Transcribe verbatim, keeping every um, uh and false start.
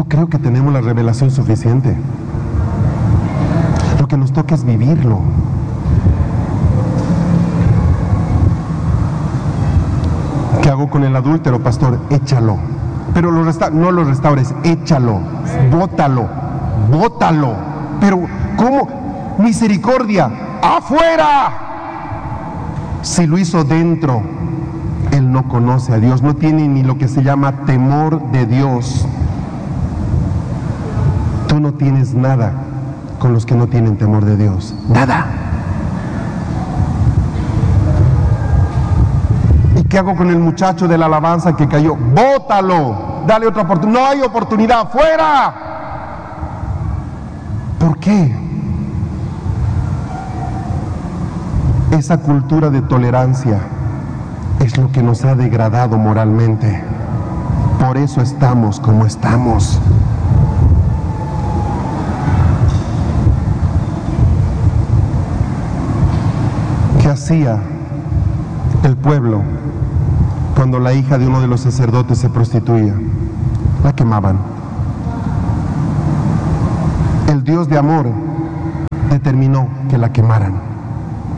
creo que tenemos la revelación suficiente. Lo que nos toca es vivirlo. ¿Qué hago con el adúltero, pastor? Échalo. Pero lo resta- no lo restaures, échalo, bótalo, bótalo. Pero, ¿cómo? Misericordia, afuera. Si lo hizo dentro, él no conoce a Dios, no tiene ni lo que se llama temor de Dios. Tú no tienes nada con los que no tienen temor de Dios, nada. ¿Y qué hago con el muchacho de la alabanza que cayó? Bótalo, dale otra oportunidad. No hay oportunidad, fuera. ¿Por qué? Esa cultura de tolerancia es lo que nos ha degradado moralmente. Por eso estamos como estamos. ¿Qué hacía el pueblo cuando la hija de uno de los sacerdotes se prostituía? La quemaban. El Dios de amor determinó que la quemaran.